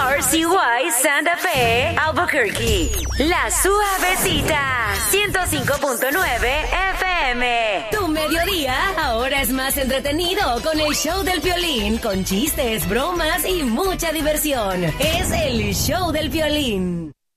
RCY Santa Fe, Albuquerque. La Suavecita, 105.9 FM. Tu mediodía ahora es más entretenido con el show del Piolín, con chistes, bromas y mucha diversión. Es el show del Piolín.